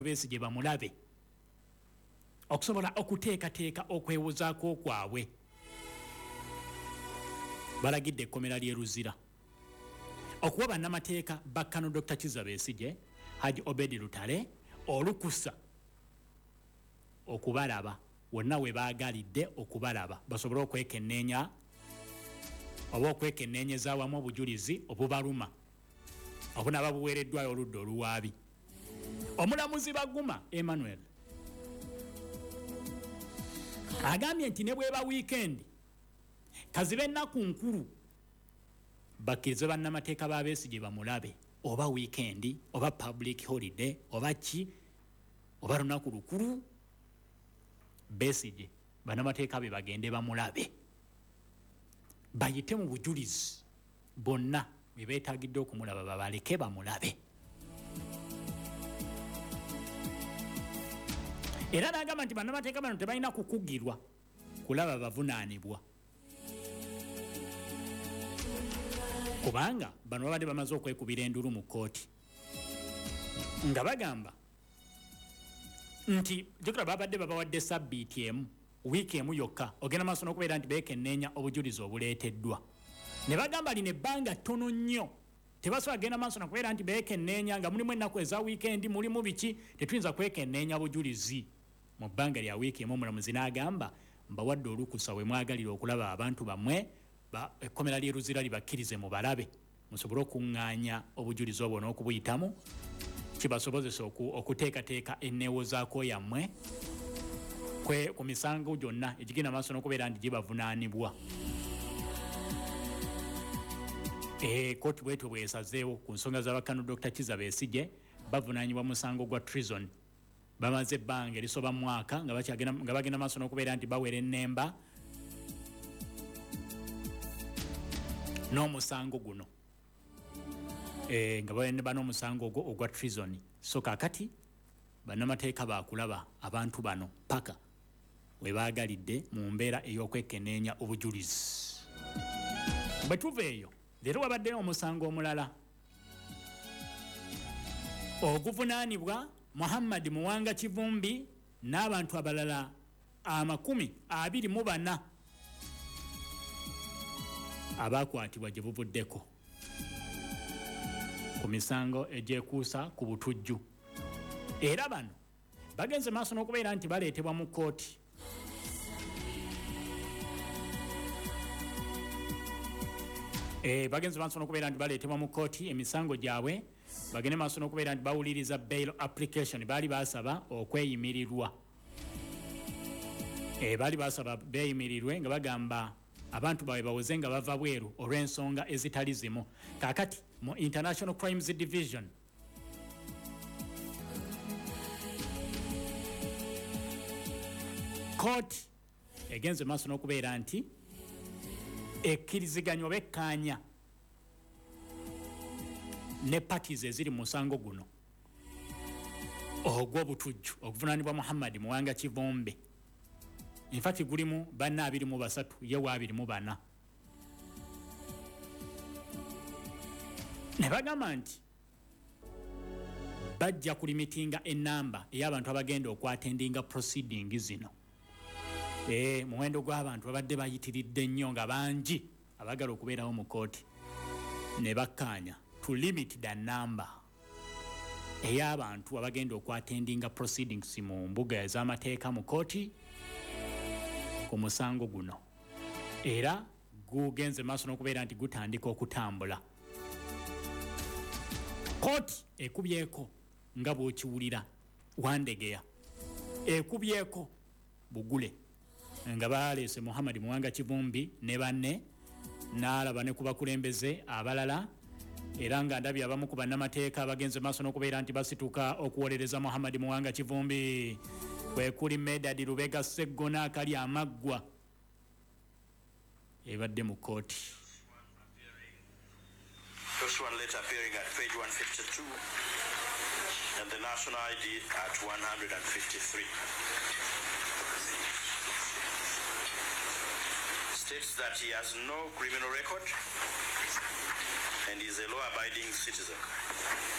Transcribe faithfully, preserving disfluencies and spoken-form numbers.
Besigye bamulabe okusobola okuteekateeka okwewozaako kwabwe. Balagidde ekkomera ly'e Luzira okuwa bannamateeka bakkano Doctor Kizza Besigye, Haji Obedi Lutale olukusa okubalaba wonna we baagalidde okubalaba basobole okwekenneenya oba okwekenneenyeza awamu obujulizi obubaluma obunaba buweereddwayo oludda oluwaabi. Omulamuzi Baguma Emmanuel agambye nti ne bweba weekend kazibe ennaku nkulu bakkirize bannamateeka ba Besigye bamulabe oba weekend oba public holiday oba ki oba lunaku lukulu Besigye bannamateeka be bagende bamulabe bayite mu bujulizi bonna bwe beetaagidde okumulaba babaleke bamulabe. Era n'agamba nti bannamateeka bano tebalina kukugirwa kulaba bavunaanibwa kubanga bano babadde bamaze okwekubira endulu mu kkooti nga bagamba nti jjukira babadde babawadde sabbiiti emu wiiki emu yokka ogenda maaso n'okubeera nti beekenneenya obujulizi obuleeteddwa ne bagamba lino ebbanga ttono nnyo tebasobola genda maaso n'okubeera nti beekenneenya nga mulimu ennaku eza wiikendi mulimu biki tetuyinza kwekenneenya bujulizi mu bbanga lya wiiki emu. Omulamuzi n'agamba mbawadde olukusa we mwagalira okulaba abantu bammwe ekkomera ly'e Luzira libakkirize mu balabe musobole okuŋŋaanya obujulizi obwo n'okubuyitamu kibasobozesa okuteekateeka enneewozaako yammwe ku misango gyonna egigenda maaso n'okubeera nti gibavunaanibwa. Kkooti bwetyo bwesazeewo ku nsonga z'abakkano Doctor Kizza Besigye bavunaanibwa musango gwa treason. Bamaze ebbanga erisoba mwaka nga bagenda maaso n'okubeera nti bawera ennemba n'omusango guno nga baweneba n'omusango ogwo ogwa treason. So kaakati bannamateeka baakulaba abantu bano paka we baagalidde mu mbeera ey'okwekenneenya obujulizi. Bwe tuva eyo leero wabaddeyo omusango omulala oguvunaanibwa Muhammad Muwanga Kivumbi n'abantu abalala amakumi abiri mu bana abakwatibwa gye buvuddeko ku misango egyekuusa ku butujju. Era bano bagenze maaso n'okubeera nti baleetebwa mu kkooti e, bagenze maaso n'okubeera nti baleetebwa mu kkooti emisango gyabwe bagende maaso n'okubeera nti bawuliriza bail application. Baali basaba okweyimirirwa e, baali basaba beeyimirirwe nga bagamba abantu bawe bawoze nga bava bweru olw'ensonga ezitali zimu. Kaakati mu International Crimes Division court egenze maaso n'okubeera nti ekkiriziganya oba ekkaanya ne parties eziri mu musango guno ogw'obutujju okuvunaanibwa Muhammad Muwanga Kivumbi. In fact gulimu banna abiri mu basatu ye wa abiri mu bana ne bagamba nti bajja kulimitinga ennamba ey'abantu abagenda okwatendinga proceeding zino. E, muwendo gw'abantu babadde bayitiridde nnyo nga bangi abagala okubeerawo mu kkooti ne bakkaanya to limit the number ey'abantu abagenda okwatendinga proceedings mu mbuga ez'amateeka mu kkooti ku musango guno. Era gugenze maaso n'okubeera nti gutandika okutambula. Kkooti ekubyeko nga bw'okiwulira Wandegeya ekubyeko Bugule nga baleese Muhammad Muwanga Kivumbi ne banne n'alaba ne ku bakulembeze abalala. Era nga ndabye abamu ku bannamateeka bagenze maaso n'okubeera nti basituka okuwolereza Muhammad Muwanga Kivumbi kwe kuli Medad Lubega Sseggona akali amaggwa ebadde mu kkooti. First one letter appearing at page one fifty-two and the national I D at one hundred fifty-three. States that he has no criminal record and is a law-abiding citizen.